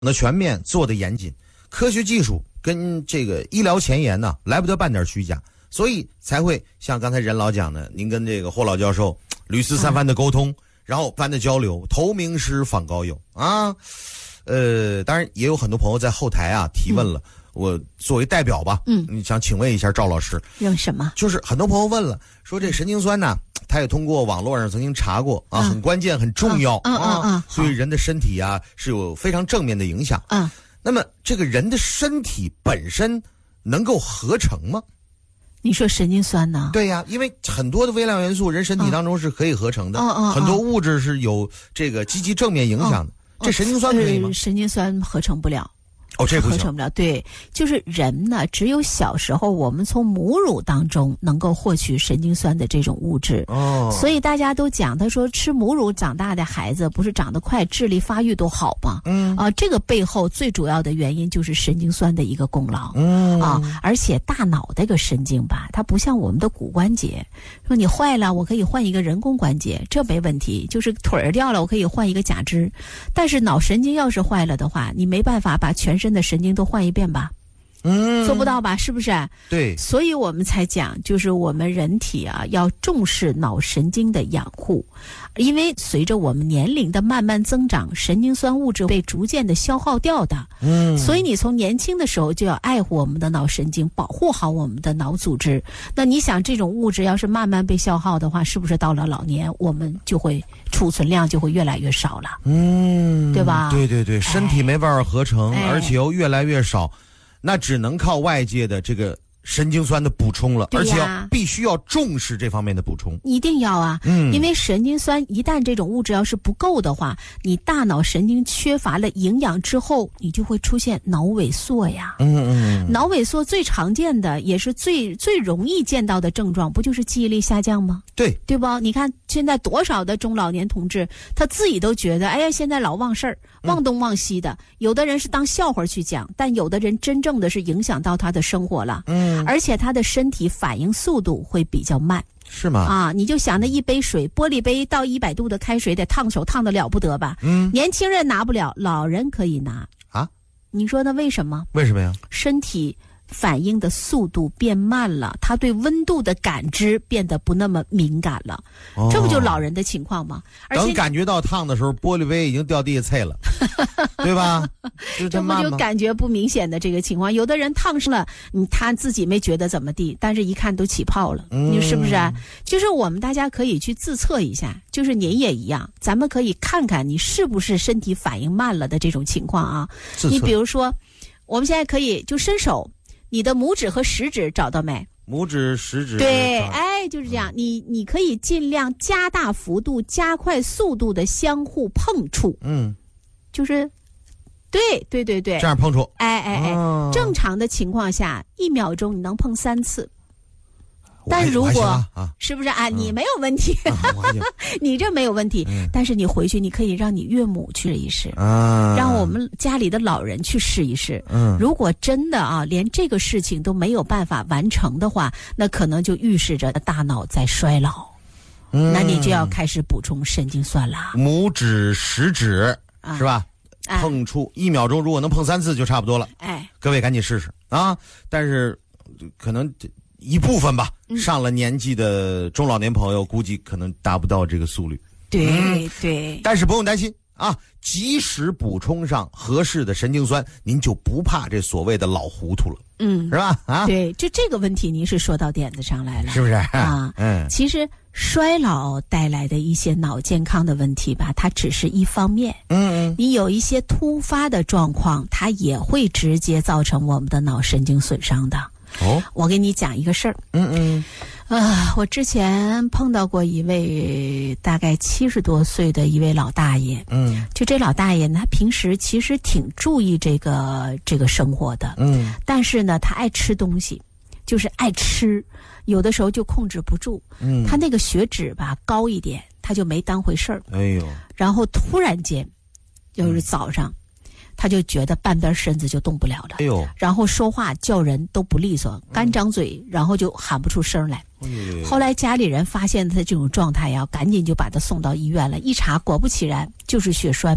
的全面，做的严谨，科学技术跟这个医疗前沿呢，来不得半点虚假，所以才会像刚才任老讲的，您跟这个霍老教授屡次三番的沟通，然后番的交流，投名师访高友啊。当然也有很多朋友在后台啊提问了，我作为代表吧，你想请问一下赵老师， 用什么？ 就是很多朋友问了，说这神经酸呢，他也通过网络上曾经查过啊，很关键很重要对人的身体啊是有非常正面的影响那么这个人的身体本身能够合成吗？ 你说神经酸呢？ 对呀，因为很多的微量元素人身体当中是可以合成的，很多物质是有这个积极正面影响的，这神经酸可以吗？ 神经酸合成不了。 这不行， 合成不了。对，就是人呢，只有小时候我们从母乳当中能够获取神经酸的这种物质。所以大家都讲，他说吃母乳长大的孩子不是长得快，智力发育都好吗？这个背后最主要的原因就是神经酸的一个功劳。而且大脑这个神经吧，它不像我们的骨关节，说你坏了，我可以换一个人工关节，这没问题。就是腿儿掉了，我可以换一个假肢。但是脑神经要是坏了的话，你没办法把全身的神经都换一遍吧，做不到吧？是不是？ 对， 所以我们才讲，就是我们人体啊，要重视脑神经的养护，因为随着我们年龄的慢慢增长，神经酸物质被逐渐的消耗掉的。所以你从年轻的时候就要爱护我们的脑神经，保护好我们的脑组织。那你想，这种物质要是慢慢被消耗的话，是不是到了老年，我们就会储存量就会越来越少了？对吧？ 对对对，身体没办法合成，而且又越来越少。那只能靠外界的这个神经酸的补充了，而且必须要重视这方面的补充， 一定要啊！因为神经酸一旦这种物质要是不够的话，你大脑神经缺乏了营养之后，你就会出现脑萎缩呀。脑萎缩最常见的也是最容易见到的症状，不就是记忆力下降吗？对吧？你看现在多少的中老年同志，他自己都觉得，哎呀，现在老忘事儿，忘东忘西的。有的人是当笑话去讲，但有的人真正的是影响到他的生活了。而且他的身体反应速度会比较慢。 是吗？ 你就想那一杯水，玻璃杯倒100度的开水得烫手，烫得了不得吧？年轻人拿不了，老人可以拿啊。你说那为什么？ 为什么呀？ 身体反应的速度变慢了，他对温度的感知变得不那么敏感了。这不就老人的情况吗？而且等感觉到烫的时候，玻璃杯已经掉地下碎了，对吧？ 这不就感觉不明显的这个情况？有的人烫伤了，他自己没觉得怎么地，但是一看都起泡了，你是不是啊？就是我们大家可以去自测一下，就是您也一样，咱们可以看看你是不是身体反应慢了的这种情况啊。你比如说，我们现在可以就伸手。你的拇指和食指找到没？ 拇指、食指。 对，就是这样。你可以尽量加大幅度、加快速度的相互碰触。就是对，这样碰触。 正常的情况下，1秒钟你能碰3次。但如果是不是你没有问题，你这没有问题。但是你回去，你可以让你岳母去试一试，让我们家里的老人去试一试。如果真的连这个事情都没有办法完成的话，那可能就预示着大脑在衰老。那你就要开始补充神经酸了。 拇指、食指是吧？碰触1秒钟，如果能碰3次就差不多了。各位赶紧试试啊！但是可能一部分吧，上了年纪的中老年朋友估计可能达不到这个速率。 对， 但是不用担心啊，及时补充上合适的神经酸，您就不怕这所谓的老糊涂了。是吧？ 对，就这个问题您是说到点子上来了， 是不是？ 其实衰老带来的一些脑健康的问题吧，它只是一方面。你有一些突发的状况，它也会直接造成我们的脑神经损伤的。我给你讲一个事儿。我之前碰到过一位大概70多岁的一位老大爷。就这老大爷呢，他平时其实挺注意这个生活的。但是呢，他爱吃东西，就是爱吃，有的时候就控制不住。他那个血脂吧高一点，他就没当回事儿。然后突然间，就是早上。他就觉得半边身子就动不了了，然后说话叫人都不利索，干张嘴，然后就喊不出声来。后来家里人发现他这种状态呀，赶紧就把他送到医院了，一查果不其然就是血栓。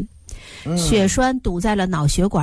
血栓堵在了脑血管